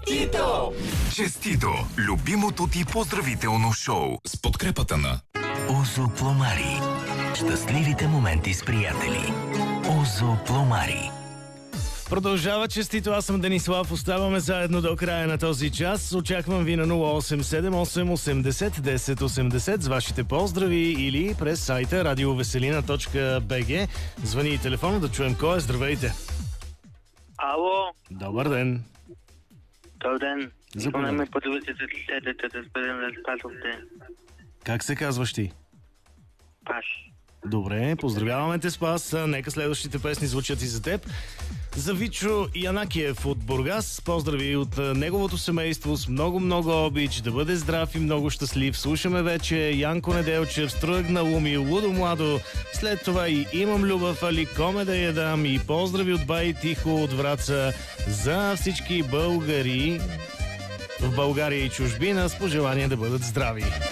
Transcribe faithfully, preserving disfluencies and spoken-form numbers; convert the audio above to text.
Честито! Честито! Любимото ти поздравително шоу с подкрепата на Озо Пломари. Щастливите моменти с приятели. Озо Пломари. Продължава честито, аз съм Денислав, оставаме заедно до края на този час. Очаквам ви на нула осем седем осем осемдесет десет осемдесет с вашите поздрави или през сайта радиовеселина точка би джи. Звъни и телефона да чуем кой е. Здравейте! Ало! Добър ден! Добър ден! Заповядай. Искам да ме позволите за следата да бъдем резултатовете. Как се казваш ти? Паш. Добре, поздравяваме те, Спас. Нека следващите песни звучат и за теб. За Вичо Янакиев от Бургас. Поздрави от неговото семейство с много-много обич. Да бъде здрав и много щастлив. Слушаме вече Янко Неделчев, Струъг на Луми, Лудо Младо. След това и Имам любов, али коме да я дам. И поздрави от Бай Тихо от Враца за всички българи в България и чужбина с пожелание да бъдат здрави.